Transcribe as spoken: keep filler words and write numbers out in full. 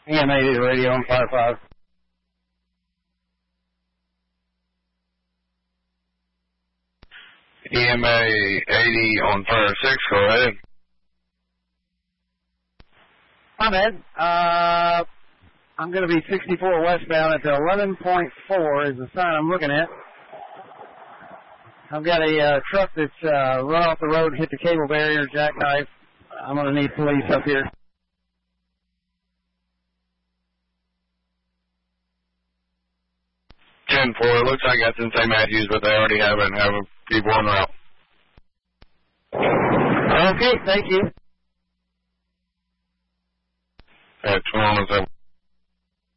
E M eighty radio on five five. E M A eighty on fire six, go ahead. Hi, Ed. Uh, I'm going to be sixty-four westbound at the eleven point four is the sign I'm looking at. I've got a uh, truck that's uh, run off the road, hit the cable barrier, jackknife. I'm going to need police up here. ten four, it looks like that's in Saint Matthews, but they already have it and have people en route. Okay, thank you. At twenty-one oh seven.